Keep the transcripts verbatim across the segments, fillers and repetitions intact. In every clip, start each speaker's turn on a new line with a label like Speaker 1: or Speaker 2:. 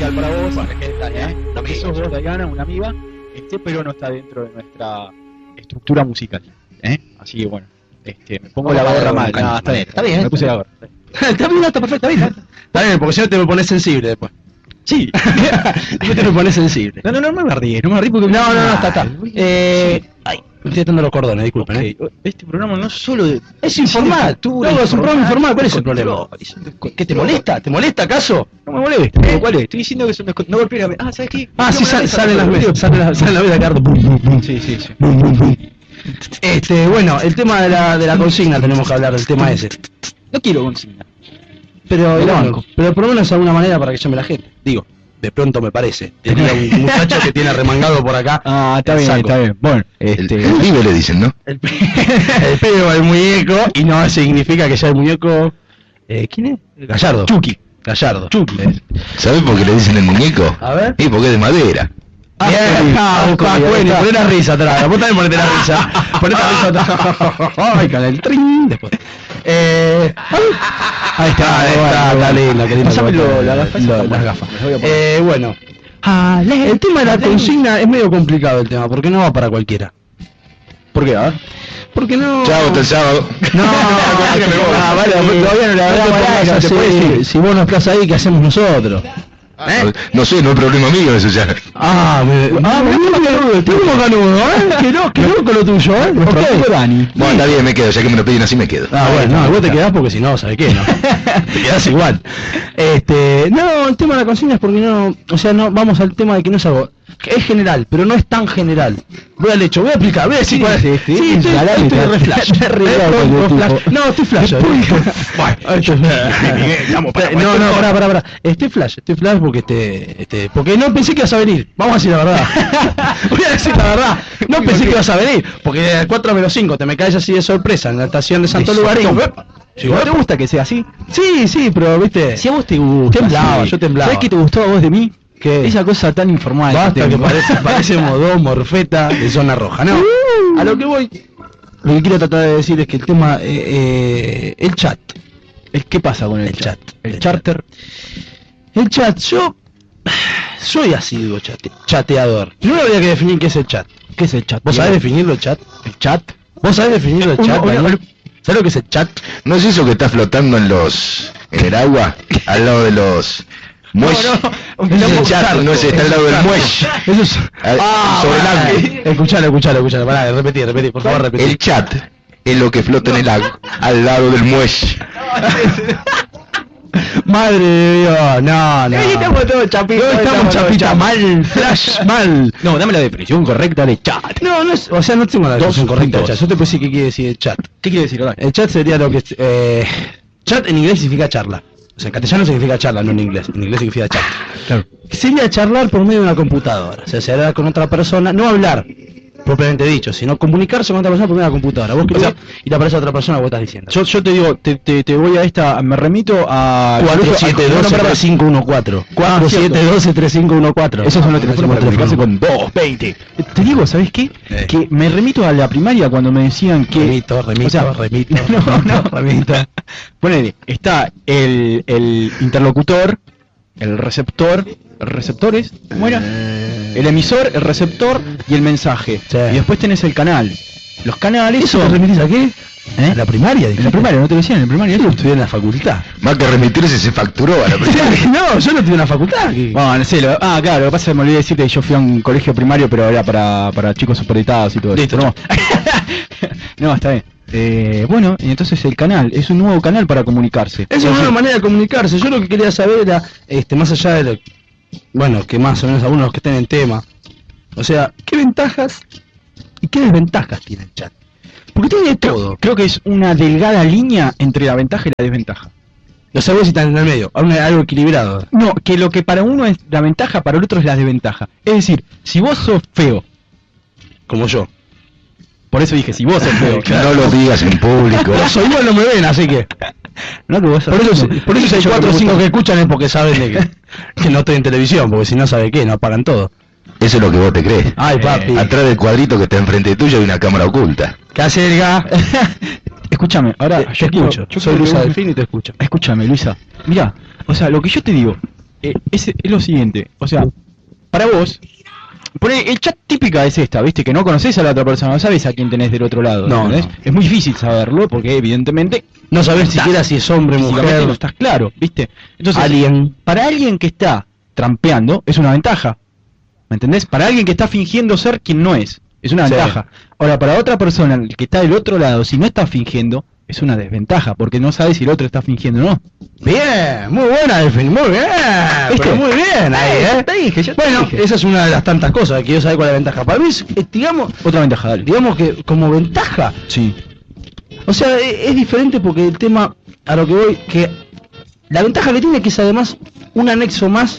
Speaker 1: especial para vos.
Speaker 2: Bueno, ¿qué tal, eh?
Speaker 1: Lo que sos vos, Diana, una amiga, este, pero no está dentro de nuestra estructura musical, ¿eh? Así que bueno, este, me pongo
Speaker 2: Vamos
Speaker 1: la
Speaker 2: a
Speaker 1: gorra
Speaker 2: ver,
Speaker 1: mal.
Speaker 2: Caño.
Speaker 1: No, está bien,
Speaker 2: Está bien,
Speaker 1: me puse la gorra.
Speaker 2: Está bien, está perfecto, está bien. Está bien, porque si no te me pones sensible después.
Speaker 1: Sí.
Speaker 2: Después te me pones sensible.
Speaker 1: No, no, no me ríes, no me ríes porque...
Speaker 2: No, no, no, está, está.
Speaker 1: Ay,
Speaker 2: Eh,
Speaker 1: sí.
Speaker 2: ay, me estoy atando los cordones, disculpen,
Speaker 1: Ok,
Speaker 2: eh.
Speaker 1: este programa no solo de...
Speaker 2: Es informal,
Speaker 1: tú
Speaker 2: no, es un programa informal, ¿cuál es el problema? ¿Qué te molesta? ¿Te molesta acaso?
Speaker 1: No me molesta, ¿eh? ¿Cuál es? Estoy diciendo que son descon... No golpees la... Ah, ¿sabes qué?
Speaker 2: Ah, sí,
Speaker 1: Golpeame la
Speaker 2: sale,
Speaker 1: mesa,
Speaker 2: salen las
Speaker 1: no,
Speaker 2: veces, salen las sale la vez de Cardo. Bum, bum, bum.
Speaker 1: Sí, sí, sí.
Speaker 2: Bum, bum, bum. Este, bueno, el tema de la, de la consigna tenemos que hablar del tema ese.
Speaker 1: No quiero consigna.
Speaker 2: Pero,
Speaker 1: Lo
Speaker 2: bueno,
Speaker 1: banco.
Speaker 2: pero por lo menos alguna manera para que llame la gente. Digo, de pronto me parece. Tenía un muchacho que tiene remangado por acá.
Speaker 1: Ah, está
Speaker 2: el
Speaker 1: bien,
Speaker 2: saco.
Speaker 1: está bien. Bueno,
Speaker 3: El,
Speaker 1: este...
Speaker 3: el pibe le dicen, ¿no?
Speaker 2: El, pi- el pibe o el muñeco, y no significa que ya el muñeco... Eh, ¿Quién es? Gallardo.
Speaker 1: Chucky.
Speaker 2: Gallardo.
Speaker 1: Chucky.
Speaker 2: Eh,
Speaker 3: ¿Sabes por qué le dicen el muñeco?
Speaker 2: A ver.
Speaker 3: Sí, porque es de madera.
Speaker 2: Ah,
Speaker 1: Bien.
Speaker 2: ah, busca,
Speaker 1: Ah,
Speaker 2: bueno,
Speaker 1: está.
Speaker 2: poné la risa atrás, vos también ponete la risa, ponete la risa atrás, ay, con el trin, después. Eh, ahí está, ahí está, está lindo, qué lindo.
Speaker 1: Pásame
Speaker 2: que va a
Speaker 1: lo-
Speaker 2: tener,
Speaker 1: la gafa esa,
Speaker 2: lo-
Speaker 1: bueno.
Speaker 2: las gafas.
Speaker 1: Me las voy a poner.
Speaker 2: Eh, bueno, el tema de la consigna es medio complicado el tema, porque no va para cualquiera.
Speaker 1: ¿Por qué? A ver.
Speaker 2: Porque no...
Speaker 3: Chao, hasta el sábado.
Speaker 2: No,
Speaker 3: que me voy.
Speaker 2: ah, vale, todavía no le hablamos
Speaker 3: No te
Speaker 2: a
Speaker 3: pongas
Speaker 2: ella,
Speaker 3: así,
Speaker 2: se puede
Speaker 3: sí.
Speaker 2: decir. Si vos no estás ahí, ¿qué hacemos nosotros?
Speaker 3: No, no sé, no es problema mío eso ya.
Speaker 2: Ah, me, ah, me gusta canudo, estoy como canudo, ¿eh? Qué loco, qué loco lo tuyo, ¿eh?
Speaker 1: Nuestro
Speaker 2: Ok.
Speaker 1: amigo Dani.
Speaker 3: Bueno, está bien, me quedo, ya que me lo piden así me quedo.
Speaker 2: Ah, bueno, no, vos te quedás porque si no, ¿sabes qué? No? Te quedás igual. Este, no, el tema de la consigna es porque no, o sea, no, vamos al tema de que no es algo, que es general, pero no es tan general. Voy al hecho, voy a explicar, voy a decir
Speaker 1: Sí,
Speaker 2: cuál es.
Speaker 1: sí, sí,
Speaker 2: Sí, estoy,
Speaker 1: ya la
Speaker 2: estoy
Speaker 1: mitad.
Speaker 2: re flash.
Speaker 1: Te re
Speaker 2: Eh,
Speaker 1: loco,
Speaker 2: pro-
Speaker 1: el
Speaker 2: pro-
Speaker 1: tipo.
Speaker 2: flash. No, estoy flash.
Speaker 3: Vamos para
Speaker 2: No, no, pará, pará, pará. Estoy flash, estoy flash porque este, este, porque no pensé que ibas a venir. Vamos a decir la verdad. Voy a decir la verdad. No pensé que ibas a venir, porque a cuatro menos cinco te me caes así de sorpresa en la estación de Santo
Speaker 1: De
Speaker 2: Lugarín.
Speaker 1: sorpresa.
Speaker 2: Sí,
Speaker 1: ¿No te gusta que sea así?
Speaker 2: Sí, sí, pero viste.
Speaker 1: Si a vos te gusta.
Speaker 2: Temblaba,
Speaker 1: sí.
Speaker 2: yo temblaba.
Speaker 1: ¿Sabés qué te gustó a vos de mí?
Speaker 2: ¿Qué?
Speaker 1: Esa cosa tan informal.
Speaker 2: Basta que
Speaker 1: tengo.
Speaker 2: parece, parece modón, morfeta de zona roja. No, a lo que voy, lo que quiero tratar de decir es que el tema, eh, eh, el chat,
Speaker 1: El- ¿Qué pasa con el,
Speaker 2: El
Speaker 1: chat?
Speaker 2: chat.
Speaker 1: El
Speaker 2: El
Speaker 1: charter.
Speaker 2: el chat, yo soy asiduo chate, chateador. Primero habría que definir qué es el chat.
Speaker 1: ¿Qué es el chat?
Speaker 2: ¿Vos sabés definirlo el chat?
Speaker 1: el chat?
Speaker 2: ¿Vos sabés definirlo el
Speaker 1: Uno-
Speaker 2: chat?
Speaker 1: uno-
Speaker 2: Daniel? ¿Sabés lo que es el chat?
Speaker 3: ¿No es eso que está flotando en los en el agua al lado de los muelles?
Speaker 1: No, no,
Speaker 3: Ese es el
Speaker 1: no,
Speaker 3: chat, no ese está al lado del muelle.
Speaker 2: Eso es...
Speaker 3: Al-
Speaker 2: Ah,
Speaker 3: sobre el
Speaker 2: pará.
Speaker 3: agua.
Speaker 2: Escuchalo, escuchalo, escuchalo, pará, repetí, repetí, por favor, repetí.
Speaker 3: El chat es lo que flota en el agua al lado del muelle.
Speaker 2: Madre de Dios, no, no.
Speaker 1: Ahí estamos todos chapitos.
Speaker 2: No, estamos chapita mal, flash mal.
Speaker 1: No, dame la definición correcta de chat.
Speaker 2: No, no es, o sea, no tengo la
Speaker 1: Dos
Speaker 2: definición correcta del
Speaker 1: puntos.
Speaker 2: chat. Yo te puedo decir qué quiere decir el chat.
Speaker 1: ¿Qué quiere decir ahora?
Speaker 2: El chat sería lo que es, eh, chat en inglés significa charla. O sea, en castellano significa charla, no en inglés. En inglés significa chat.
Speaker 1: Claro.
Speaker 2: Sería charlar por medio de una computadora. O sea, se hablar con otra persona, no hablar propiamente dicho, sino comunicarse con otra persona por medio de una computadora. Vos
Speaker 1: O sea,
Speaker 2: escribís y te aparece otra persona que vos estás diciendo.
Speaker 1: Yo, yo te digo, te, te, te voy a esta, me remito a...
Speaker 2: cuatro siete
Speaker 1: No, no,
Speaker 2: uno
Speaker 1: pará,
Speaker 2: tres cinco uno cuatro. cuatro siete uno dos tres cinco uno cuatro.
Speaker 1: Esos son los teléfonos para comunicarse con dos veinte. Te digo, ¿sabés qué?
Speaker 2: Eh.
Speaker 1: Que me remito a la primaria cuando me decían que...
Speaker 2: Remito, remito,
Speaker 1: o sea,
Speaker 2: remito,
Speaker 1: no, no,
Speaker 2: remito.
Speaker 1: Ponele, está el, el interlocutor, el receptor, receptores, ¿cómo era? El emisor, el receptor y el mensaje.
Speaker 2: Sí.
Speaker 1: Y después tenés el canal. Los canales
Speaker 2: ¿Eso te
Speaker 1: son...
Speaker 2: remitís a qué?
Speaker 1: ¿Eh?
Speaker 2: ¿A la primaria?
Speaker 1: En la
Speaker 2: dijiste?
Speaker 1: primaria, ¿no te lo decían en la primaria?
Speaker 2: Yo lo estudié en la facultad.
Speaker 3: Más que remitirse se facturó a la primera.
Speaker 2: No, yo no estudié en la facultad. ¿Qué?
Speaker 1: Bueno, no sé, lo- ah, claro, lo que pasa es que me olvidé decirte que yo fui a un colegio primario, pero era para, para chicos superditados y todo
Speaker 2: Listo,
Speaker 1: eso. No, no, está bien. Eh, bueno, y entonces el canal, es un nuevo canal para comunicarse.
Speaker 2: Es una nueva manera de comunicarse. Yo lo que quería saber era, este, más allá de lo, bueno, que más o menos algunos de los que estén en tema, o sea, ¿qué ventajas y qué desventajas tiene el chat? Porque tiene de todo.
Speaker 1: Creo, creo que es una delgada línea entre la ventaja y la desventaja.
Speaker 2: Lo sabés si están en el medio, algo algo equilibrado.
Speaker 1: No, que lo que para uno es la ventaja, para el otro es la desventaja. Es decir, si vos sos feo,
Speaker 2: Como yo.
Speaker 1: por eso dije, si vos sos feo,
Speaker 3: No lo digas en público.
Speaker 2: Por eso igual no me ven, así que.
Speaker 1: no que vos sos
Speaker 2: Por eso,
Speaker 1: feo.
Speaker 2: por eso si hay
Speaker 1: Yo
Speaker 2: cuatro o
Speaker 1: me
Speaker 2: cinco
Speaker 1: gusta-
Speaker 2: que escuchan es porque saben de que, que no estoy en televisión, porque si no sabe qué, no apagan todo.
Speaker 3: Eso es lo que vos te crees.
Speaker 2: Ay, papi.
Speaker 3: Atrás del cuadrito que está enfrente tuyo hay una cámara oculta.
Speaker 2: ¿Qué hace el ga?
Speaker 1: Escúchame, ahora
Speaker 2: Te
Speaker 1: yo quiero-
Speaker 2: escucho.
Speaker 1: yo
Speaker 2: Soy
Speaker 1: quiero
Speaker 2: Luisa
Speaker 1: que vos-
Speaker 2: Delfín y te escucho.
Speaker 1: Escúchame, Luisa. Mira, o sea, lo que yo te digo, eh, es, es lo siguiente, o sea, para vos, pone, el chat típica es esta, viste, que no conoces a la otra persona, no sabes a quién tenés del otro lado,
Speaker 2: No,
Speaker 1: ¿entendés?
Speaker 2: no.
Speaker 1: Es muy difícil saberlo porque evidentemente
Speaker 2: No sabés
Speaker 1: estás-
Speaker 2: siquiera si es hombre,
Speaker 1: físicamente
Speaker 2: mujer,
Speaker 1: no estás claro, viste. Entonces,
Speaker 2: alien.
Speaker 1: para alguien que está trampeando es una ventaja, ¿me entendés? Para alguien que está fingiendo ser quien no es, es una
Speaker 2: Sí.
Speaker 1: ventaja. Ahora, para otra persona el que está del otro lado, si no está fingiendo, es una desventaja, porque no sabes si el otro está fingiendo o no.
Speaker 2: Bien, muy buena definición, muy bien,
Speaker 1: ¿Viste?
Speaker 2: pero muy bien ahí,
Speaker 1: Ya
Speaker 2: ¿eh?
Speaker 1: te dije, ya te
Speaker 2: Bueno,
Speaker 1: dije.
Speaker 2: esa es una de las tantas cosas que yo saber cuál es la ventaja. Para mí, es, eh, digamos,
Speaker 1: Otra ventaja, dale.
Speaker 2: digamos que como ventaja,
Speaker 1: Sí.
Speaker 2: o sea, e- es diferente porque el tema, a lo que voy, que la ventaja que tiene es que es además un anexo más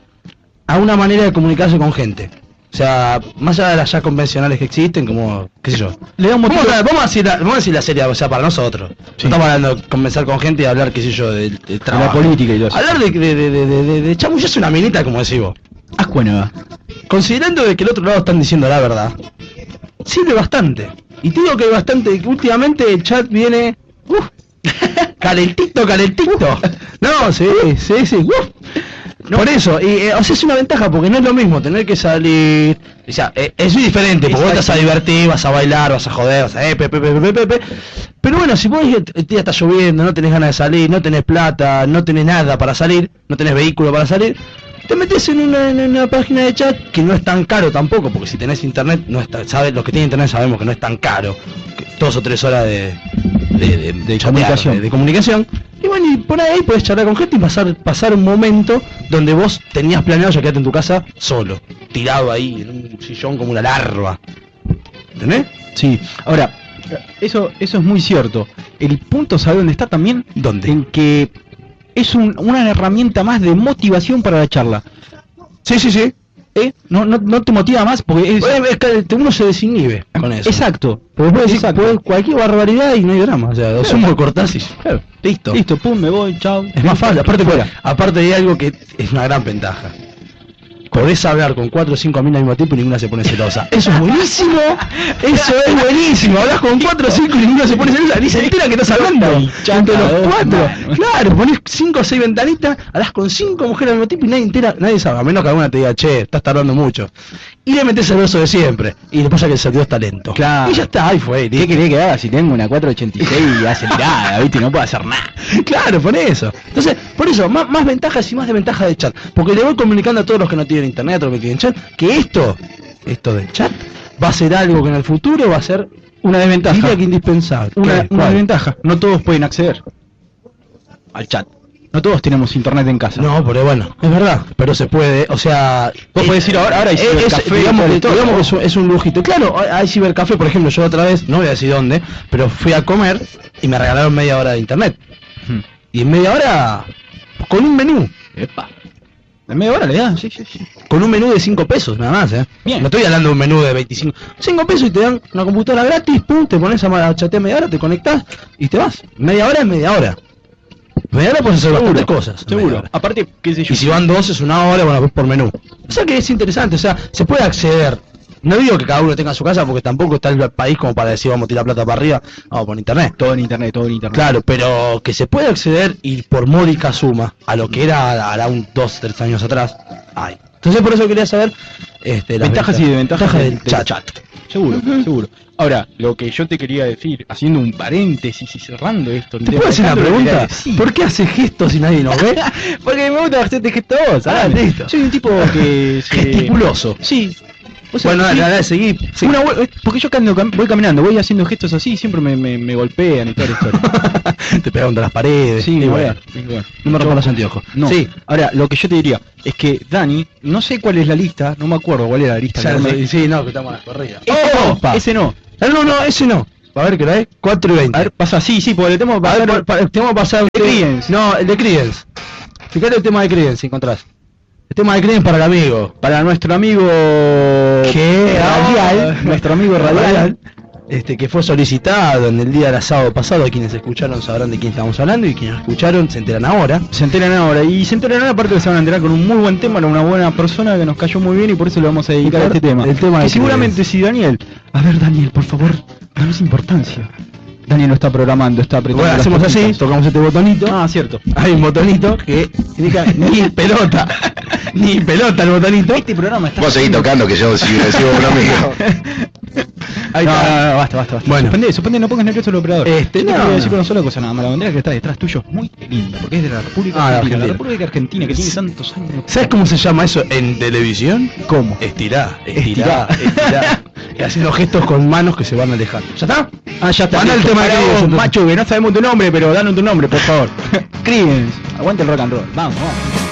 Speaker 2: a una manera de comunicarse con gente. O sea, más allá de las ya convencionales que existen, como, qué sé yo.
Speaker 1: Le da un motivo.
Speaker 2: Vamos a, vamos a decir la, vamos a decir la serie, o sea, para nosotros.
Speaker 1: Sí.
Speaker 2: No estamos hablando de conversar con gente y hablar, qué sé yo, del, del
Speaker 1: De la
Speaker 2: trabajo.
Speaker 1: política y todo eso.
Speaker 2: Hablar de, de, de, de, de, de, de chamullarse una minita, como decís vos.
Speaker 1: Ascua nueva.
Speaker 2: Considerando de que el otro lado están diciendo la verdad, sirve bastante. Y te digo que bastante, que últimamente el chat viene... uf, calentito, calentito. No, sí, sí, sí. uf. Por eso, y, eh, o sea, es una ventaja porque no es lo mismo tener que salir, o sea, eh, es muy diferente, porque vos te vas a divertir, vas a bailar, vas a joder, vas a eh, pe, pe, pe, pe, pe, pe. Pero bueno, si vos el el día está lloviendo, no tenés ganas de salir, no tenés plata, no tenés nada para salir, no tenés vehículo para salir, te metes en una, en una página de chat que no es tan caro tampoco, porque si tenés internet, no está, sabes, los que tienen internet sabemos que no es tan caro, que dos o tres horas de, de, de, de chatear,
Speaker 1: comunicación.
Speaker 2: de, de comunicación. Y bueno, y por ahí podés charlar con gente y pasar, pasar un momento donde vos tenías planeado ya quedarte en tu casa solo, tirado ahí en un sillón como una larva. ¿Entendés?
Speaker 1: Sí. Ahora, eso, eso es muy cierto. El punto, ¿sabe dónde está también?
Speaker 2: ¿Dónde?
Speaker 1: En que es un- una herramienta más de motivación para la charla.
Speaker 2: Sí, sí, sí.
Speaker 1: ¿Eh? No, no, no te motiva más porque es...
Speaker 2: Es que uno se desinhibe con eso.
Speaker 1: Exacto.
Speaker 2: Porque puedes decir
Speaker 1: Exacto.
Speaker 2: puedes cualquier barbaridad y no hay drama. O sea, lo sumo de cortás y
Speaker 1: Claro.
Speaker 2: listo.
Speaker 1: Listo, pum, me voy, chao.
Speaker 2: Es más fácil. Aparte,
Speaker 1: fuera.
Speaker 2: aparte hay algo que es una gran ventaja. Podés hablar con cuatro o cinco minas al mismo tiempo y ninguna se pone celosa. Eso es buenísimo. Eso es buenísimo. Hablas con cuatro o cinco y ninguna se pone celosa. Ni se entera que estás hablando. Entre los cuatro. Claro, ponés cinco o seis ventanitas, hablas con cinco mujeres al mismo tiempo y nadie entera, nadie sabe. A menos que alguna te diga, che, estás tardando mucho. Y le metés el verso de siempre. Y le pasa que el servidor está lento.
Speaker 1: Claro.
Speaker 2: Y ya está, ahí fue.
Speaker 1: ¿Qué querés que haga si tengo una cuatro ochenta y seis acelerada, viste? No puedo hacer nada.
Speaker 2: Claro, por eso. Entonces, por eso, más, más ventajas y más de ventaja de chat. Porque le voy comunicando a todos los que no tienen internet, a todos los que tienen chat, que esto, esto del chat, va a ser algo que en el futuro va a ser
Speaker 1: Una desventaja.
Speaker 2: diría que indispensable.
Speaker 1: Una,
Speaker 2: ¿Qué?
Speaker 1: una
Speaker 2: ¿Cuál?
Speaker 1: desventaja. No todos pueden acceder al chat. No todos tenemos internet en casa.
Speaker 2: No, pero bueno, es verdad, pero se puede, o sea...
Speaker 1: Vos podés ir ahora- ahora hay
Speaker 2: es-
Speaker 1: cibercafé
Speaker 2: es- digamos,
Speaker 1: y
Speaker 2: que,
Speaker 1: todo,
Speaker 2: digamos
Speaker 1: ¿no?
Speaker 2: que es un, es un lujito. Claro, hay- hay cibercafé, por ejemplo, yo otra vez, no voy a decir dónde, pero fui a comer y me regalaron media hora de internet.
Speaker 1: Hmm.
Speaker 2: Y en media hora, con un menú.
Speaker 1: Epa. ¿En media hora le dan? Sí, sí, sí.
Speaker 2: Con un menú de cinco pesos, nada más, ¿eh?
Speaker 1: Bien.
Speaker 2: No estoy hablando de un menú de veinticinco. cinco pesos y te dan una computadora gratis, pum, te pones a ma- a chatear media hora, te conectás y te vas. Media hora es media hora. Media hora puedes hacer bastantes cosas. en media
Speaker 1: Seguro.
Speaker 2: hora.
Speaker 1: Aparte, qué sé yo.
Speaker 2: Y si van dos es una hora, bueno, por menú. O sea que es interesante, o sea, se puede acceder. No digo que cada uno tenga su casa porque tampoco está el país como para decir vamos a tirar plata para arriba, vamos por internet.
Speaker 1: Todo en internet, todo en internet.
Speaker 2: Claro, pero que se puede acceder y por módica suma a lo que era hará un dos, tres años atrás, hay. Entonces por eso quería saber este, las
Speaker 1: Ventajas y desventajas
Speaker 2: del,
Speaker 1: del, del
Speaker 2: chat.
Speaker 1: Seguro, seguro. Ahora, lo que yo te quería decir, haciendo un paréntesis y cerrando esto.
Speaker 2: ¿Te puedo hacer una pregunta? ¿Por qué haces gestos si nadie nos ve?
Speaker 1: Porque me gusta hacerte gestos,
Speaker 2: Ah,
Speaker 1: ¿sabes?
Speaker 2: listo.
Speaker 1: Soy un tipo que se...
Speaker 2: Gesticuloso.
Speaker 1: Sí. O sea,
Speaker 2: Bueno,
Speaker 1: sí,
Speaker 2: dale, dale, seguí. seguí.
Speaker 1: una vu- porque yo cando- cam- voy caminando, voy haciendo gestos así y siempre me, me, me golpean y toda la historia.
Speaker 2: Te pegan contra las paredes.
Speaker 1: Sí,
Speaker 2: y
Speaker 1: bueno,
Speaker 2: bueno.
Speaker 1: y bueno.
Speaker 2: No me rompas los anteojos.
Speaker 1: No.
Speaker 2: Sí.
Speaker 1: Ahora, lo que yo te diría es que Dani, no sé cuál es la lista, no me acuerdo cuál era la lista.
Speaker 2: Ya,
Speaker 1: que armé.
Speaker 2: sí, sí, no, que estamos a las corridas.
Speaker 1: Ese no,
Speaker 2: Opa.
Speaker 1: ese no.
Speaker 2: Ah, no, no, ese no. A ver, ¿qué hora es? cuatro y veinte.
Speaker 1: A ver, pasa, sí, sí, porque le tengo
Speaker 2: A ver, pa- pa- tenemos que pasar
Speaker 1: de Creedence.
Speaker 2: No, el de Creedence. Fíjate el tema de Creedence, si encontrás. El tema de Creedence para el amigo.
Speaker 1: para nuestro amigo
Speaker 2: ¿Qué?
Speaker 1: Radial,
Speaker 2: Ah,
Speaker 1: nuestro amigo Radial.
Speaker 2: Este, que fue solicitado en el día del sábado pasado. Quienes escucharon sabrán de quién estamos hablando y quienes escucharon se enteran ahora.
Speaker 1: Se enteran ahora, y se enteran ahora aparte que se van a enterar con un muy buen tema, una buena persona que nos cayó muy bien y por eso le vamos a dedicar
Speaker 2: Y
Speaker 1: a
Speaker 2: por-
Speaker 1: este tema.
Speaker 2: el tema
Speaker 1: que
Speaker 2: de
Speaker 1: seguramente si Daniel, a ver Daniel, por favor, danos importancia. Dani no está programando, está apretando.
Speaker 2: Bueno,
Speaker 1: las
Speaker 2: hacemos así,
Speaker 1: teclitas.
Speaker 2: tocamos este botonito.
Speaker 1: Ah, cierto.
Speaker 2: Hay un botonito que indica ni pelota. Ni pelota el botonito.
Speaker 1: Este programa está...
Speaker 3: Vos seguís tocando que yo sigo, sigo uno mío.
Speaker 2: Ahí
Speaker 1: no,
Speaker 2: está.
Speaker 1: no, no, basta, basta, basta.
Speaker 2: Bueno.
Speaker 1: Suspende, suspende, no pongas nervioso al operador.
Speaker 2: Este,
Speaker 1: Yo te
Speaker 2: no,
Speaker 1: voy a decir
Speaker 2: no.
Speaker 1: una sola cosa nada más. La bandera que está detrás tuyo es muy linda, porque es de la República
Speaker 2: Ah, la
Speaker 1: Argentina. La
Speaker 2: Argentina.
Speaker 1: República Argentina, que tiene tantos años.
Speaker 2: ¿Sabes cómo se llama eso en televisión?
Speaker 1: ¿Cómo?
Speaker 2: Estirá, estirá, estirá. Y haciendo gestos con manos que se van alejando. ¿Ya está?
Speaker 1: Ah, ya está.
Speaker 2: Manda el
Speaker 1: listo.
Speaker 2: tema de
Speaker 1: Pará
Speaker 2: Creedence,
Speaker 1: vos,
Speaker 2: entonces.
Speaker 1: macho, que no sabemos tu nombre, pero danos tu nombre, por favor. Creedence, aguante el rock and roll. Vamos, vamos.